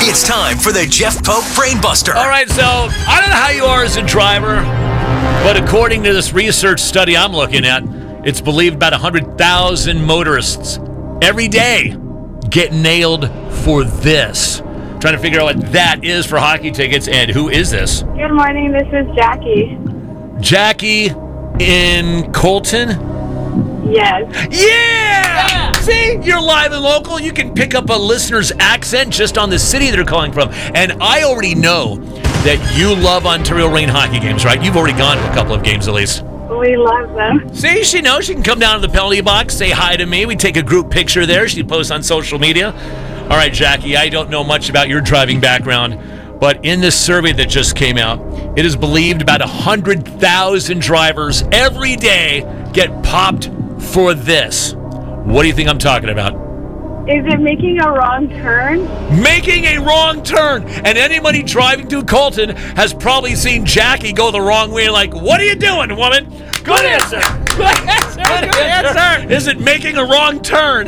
It's time for the Jeff Pope Brainbuster. All right, so I don't know how you are as a driver, but according to this research study I'm looking at, it's believed about 100,000 motorists every day get nailed for this. Trying to figure out what that is for hockey tickets, and who is this? Good morning, this is Jackie. Jackie in Colton? Yes. Yeah! See, you're live and local. You can pick up a listener's accent just on the city they're calling from. And I already know that you love Ontario Reign hockey games, right? You've already gone to a couple of games at least. We love them. See, she knows she can come down to the penalty box, say hi to me. We take a group picture there. She posts on social media. All right, Jackie, I don't know much about your driving background, but in this survey that just came out, it is believed about 100,000 drivers every day get popped for this. What do you think I'm talking about? Is it making a wrong turn? Making a wrong turn. And anybody driving through Colton has probably seen Jackie go the wrong way, like, what are you doing, woman? Good answer. Good answer. Good answer. Is it making a wrong turn?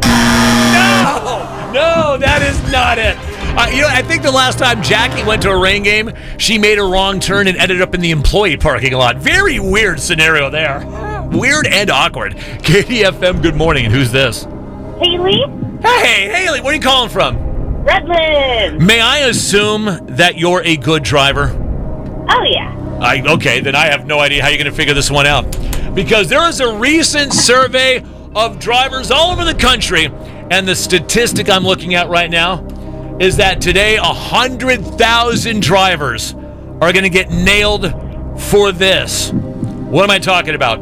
No, that is not it. I think the last time Jackie went to a Reign game, she made a wrong turn and ended up in the employee parking lot. Very weird scenario there. Weird and awkward. KDFM, good morning. And who's this? Haley? Hey, Haley, where are you calling from? Redlands. May I assume that you're a good driver? Oh, yeah. Okay, then I have no idea how you're going to figure this one out. Because there is a recent survey of drivers all over the country, and the statistic I'm looking at right now is that today 100,000 drivers are going to get nailed for this. What am I talking about?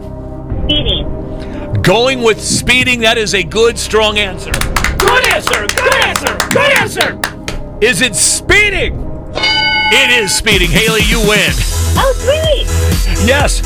Speeding. Going with speeding, that is a good, strong answer. Good answer, good answer, good answer. Is it speeding? It is speeding. Haley, you win. Oh, sweet. Yes,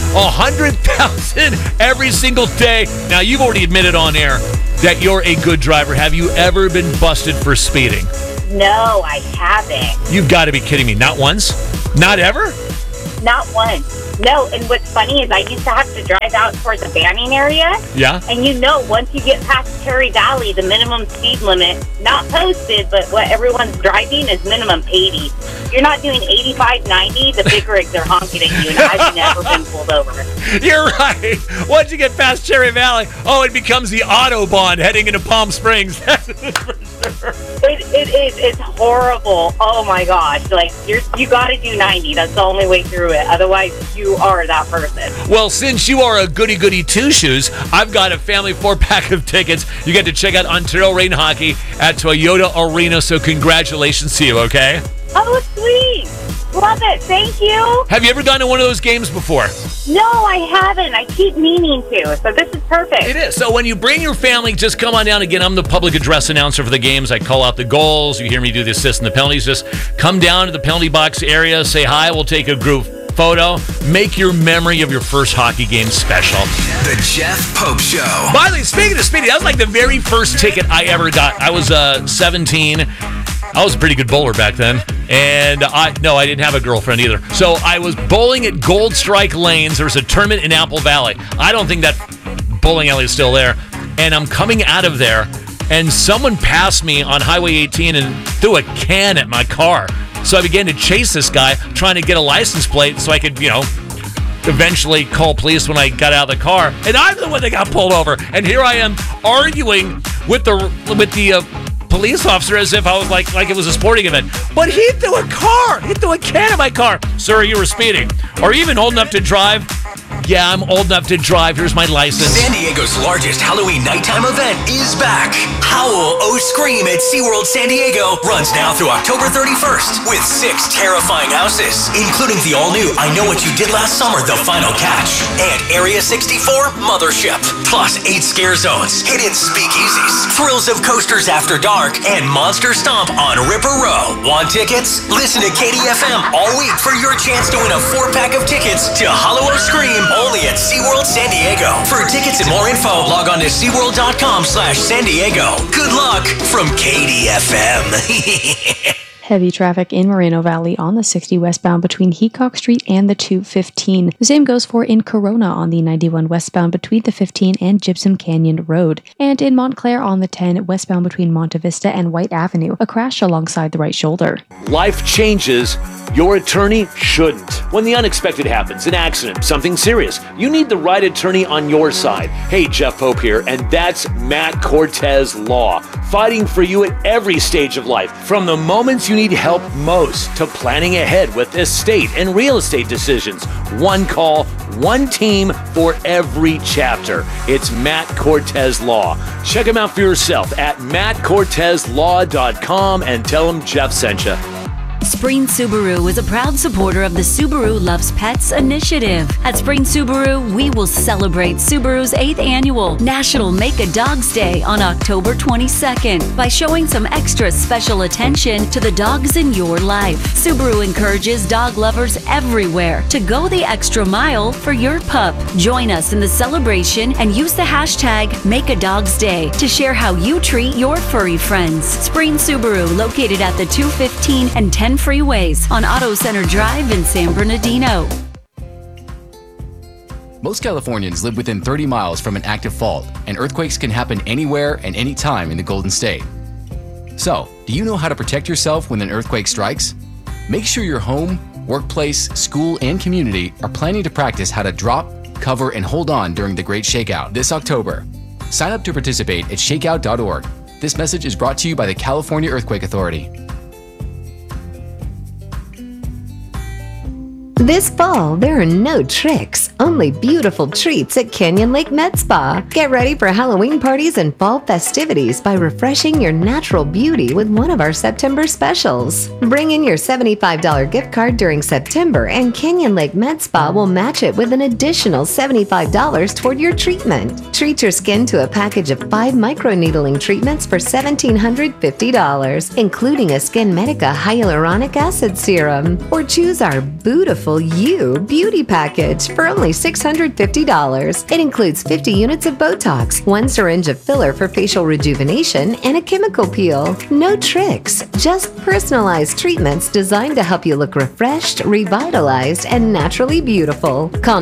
100,000 every single day. Now, you've already admitted on air that you're a good driver. Have you ever been busted for speeding? No, I haven't. You've got to be kidding me. Not once? Not ever? Not once. No, and what's funny is I used to have to drive out towards the Banning area. Yeah. And once you get past Terry Valley, the minimum speed limit, not posted, but what everyone's driving is minimum 80. You're not doing 85, 90, the big rigs are honking at you, and I've never been pulled over. You're right. Once you get past Cherry Valley, it becomes the Autobahn heading into Palm Springs. That's for sure. It is. It's horrible. Oh, my gosh. Like, you got to do 90. That's the only way through it. Otherwise, you are that person. Well, since you are a goody-goody two-shoes, I've got a family 4-pack of tickets. You get to check out Ontario Reign Hockey at Toyota Arena, so congratulations to you, okay? Oh, sweet. Love it. Thank you. Have you ever gone to one of those games before? No, I haven't. I keep meaning to, so this is perfect. It is. So when you bring your family, just come on down. Again, I'm the public address announcer for the games. I call out the goals. You hear me do the assists and the penalties. Just come down to the penalty box area, say hi. We'll take a group photo. Make your memory of your first hockey game special. The Jeff Pope Show. By the way, speaking of speeding, that was like the very first ticket I ever got. I was 17. I was a pretty good bowler back then. And I didn't have a girlfriend either. So I was bowling at Gold Strike Lanes. There was a tournament in Apple Valley. I don't think that bowling alley is still there. And I'm coming out of there, and someone passed me on Highway 18 and threw a can at my car. So I began to chase this guy, trying to get a license plate so I could, eventually call police when I got out of the car. And I'm the one that got pulled over. And here I am arguing with the police officer as if I was like it was a sporting event. But he threw a can at my car. Sir, you were speeding. Are you even old enough to drive? Yeah, I'm old enough to drive. Here's my license. San Diego's largest Halloween nighttime event is back. Howl O Scream at SeaWorld San Diego runs now through October 31st with 6 terrifying houses, including the all-new I Know What You Did Last Summer, The Final Catch, and Area 64 Mothership, plus 8 scare zones, hidden speakeasies, thrills of coasters after dark, and Monster Stomp on Ripper Row. Want tickets? Listen to KDFM all week for your chance to win a 4-pack of tickets to Howl O Scream only at SeaWorld San Diego. For tickets and more info, log on to SeaWorld.com/San Diego. Good luck from KDFM. Heavy traffic in Moreno Valley on the 60 westbound between Heacock Street and the 215. The same goes for in Corona on the 91 westbound between the 15 and Gypsum Canyon Road. And in Montclair on the 10 westbound between Monte Vista and White Avenue, a crash alongside the right shoulder. Life changes. Your attorney shouldn't. When the unexpected happens, an accident, something serious, you need the right attorney on your side. Hey, Jeff Pope here, and that's Matt Cortez Law, fighting for you at every stage of life, from the moments you need help most to planning ahead with estate and real estate decisions. One call, one team for every chapter. It's Matt Cortez Law. Check him out for yourself at mattcortezlaw.com and tell him Jeff sent you. Spring Subaru is a proud supporter of the Subaru Loves Pets initiative. At Spring Subaru, we will celebrate Subaru's 8th annual National Make a Dogs Day on October 22nd by showing some extra special attention to the dogs in your life. Subaru encourages dog lovers everywhere to go the extra mile for your pup. Join us in the celebration and use the hashtag #MakeADogsDay to share how you treat your furry friends. Spring Subaru, located at the 215 and 10 freeways on Auto Center Drive in San Bernardino. Most Californians live within 30 miles from an active fault, and earthquakes can happen anywhere and anytime in the Golden State. So, do you know how to protect yourself when an earthquake strikes? Make sure your home, workplace, school, and community are planning to practice how to drop, cover, and hold on during the Great Shakeout this October. Sign up to participate at shakeout.org. This message is brought to you by the California Earthquake Authority. This fall, there are no tricks, only beautiful treats at Canyon Lake Med Spa. Get ready for Halloween parties and fall festivities by refreshing your natural beauty with one of our September specials. Bring in your $75 gift card during September and Canyon Lake Med Spa will match it with an additional $75 toward your treatment. Treat your skin to a package of 5 microneedling treatments for $1,750, including a Skin Medica Hyaluronic Acid Serum. Or choose our beautiful You Beauty Package for only $650. It includes 50 units of Botox, 1 syringe of filler for facial rejuvenation, and a chemical peel. No tricks, just personalized treatments designed to help you look refreshed, revitalized, and naturally beautiful. Call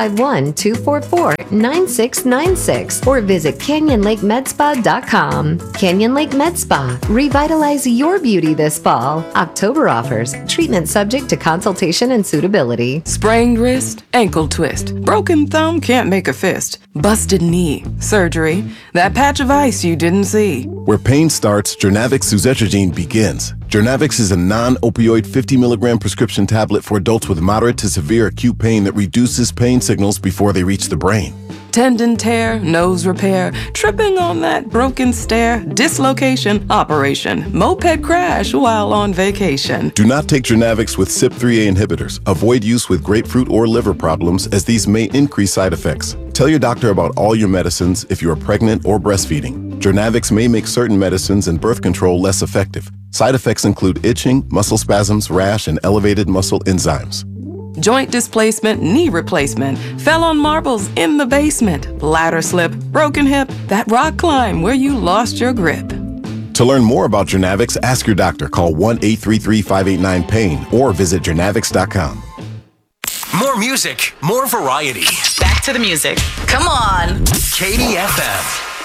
951-244-9696 or visit CanyonLakeMedSpa.com. Canyon Lake Med Spa. Revitalize your beauty this fall. October offers. Treatment subject to consultation and suitability. Sprained wrist, ankle twist, broken thumb can't make a fist, busted knee, surgery, that patch of ice you didn't see. Where pain starts, Jernavix suzetrigine begins. Jernavix is a non-opioid 50 milligram prescription tablet for adults with moderate to severe acute pain that reduces pain signals before they reach the brain. Tendon tear, nose repair, tripping on that broken stair, dislocation, operation, moped crash while on vacation. Do not take Jernavix with CYP3A inhibitors. Avoid use with grapefruit or liver problems as these may increase side effects. Tell your doctor about all your medicines if you are pregnant or breastfeeding. Jernavix may make certain medicines and birth control less effective. Side effects include itching, muscle spasms, rash, and elevated muscle enzymes. Joint displacement, knee replacement, fell on marbles in the basement, ladder slip, broken hip, that rock climb where you lost your grip. To learn more about Jernavix, ask your doctor. Call 1-833-589-PAIN or visit Jernavix.com. More music, more variety. Back to the music. Come on. KDFF.